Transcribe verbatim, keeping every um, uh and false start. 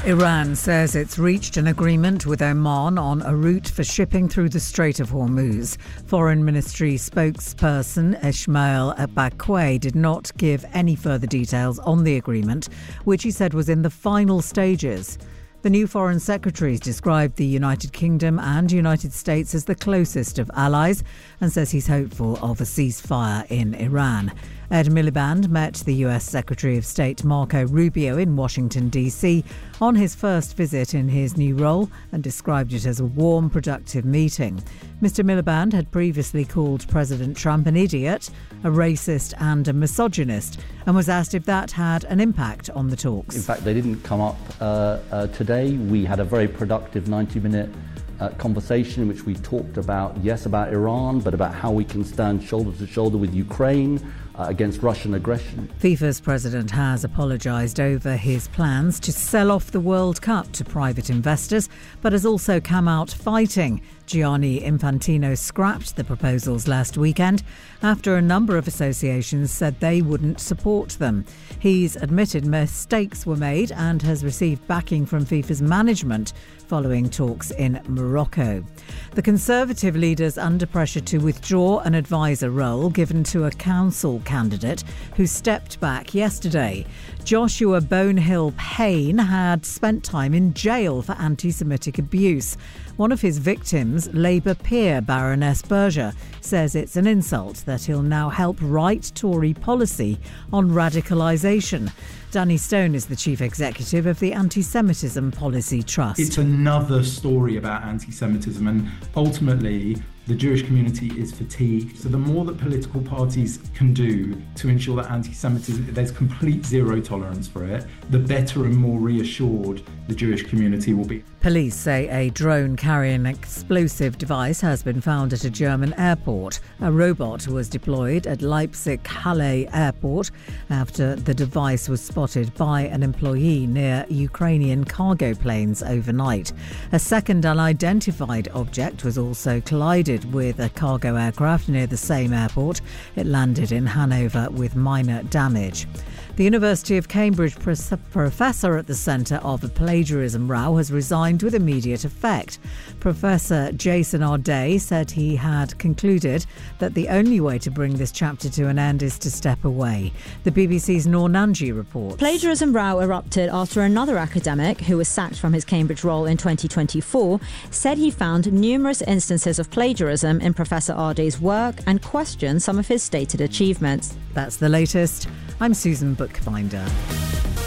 Iran says it's reached an agreement with Oman on a route for shipping through the Strait of Hormuz. Foreign Ministry spokesperson Ismail Baqai did not give any further details on the agreement, which he said was in the final stages. The new Foreign Secretary described the United Kingdom and United States as the closest of allies and says he's hopeful of a ceasefire in Iran. Ed Miliband met the U S Secretary of State Marco Rubio in Washington, D C on his first visit in his new role and described it as a warm, productive meeting. Mister Miliband had previously called President Trump an idiot, a racist and a misogynist, and was asked if that had an impact on the talks. In fact, they didn't come up uh, uh, today. We had a very productive ninety-minute uh, conversation in which we talked about, yes, about Iran, but about how we can stand shoulder to shoulder with Ukraine uh, against Russian aggression. FIFA's president has apologised over his plans to sell off the World Cup to private investors, but has also come out fighting. Gianni Infantino scrapped the proposals last weekend after a number of associations said they wouldn't support them. He's admitted mistakes were made and has received backing from FIFA's management following talks in Morocco. The Conservative leader's under pressure to withdraw an advisor role given to a council candidate who stepped back yesterday. Joshua Bonehill Payne had spent time in jail for anti-Semitic abuse. One of his victims, Labour peer Baroness Berger, says it's an insult that he'll now help write Tory policy on radicalisation. Danny Stone is the chief executive of the Anti-Semitism Policy Trust. It's another story about anti-Semitism, and ultimately the Jewish community is fatigued. So the more that political parties can do to ensure that anti-Semitism, there's complete zero tolerance for it, the better and more reassured the Jewish community will be. Police say a drone carrying an explosive device has been found at a German airport. A robot was deployed at Leipzig-Halle Airport after the device was spotted by an employee near Ukrainian cargo planes overnight. A second unidentified object was also collided with a cargo aircraft near the same airport. It landed in Hanover with minor damage. The University of Cambridge professor at the centre of a plagiarism row has resigned with immediate effect. Professor Jason Arday said he had concluded that the only way to bring this chapter to an end is to step away. The B B C's Noor Nanji reports. Plagiarism row erupted after another academic, who was sacked from his Cambridge role in twenty twenty-four, said he found numerous instances of plagiarism in Professor Arday's work and questioned some of his stated achievements. That's the latest. I'm Susan Bookbinder.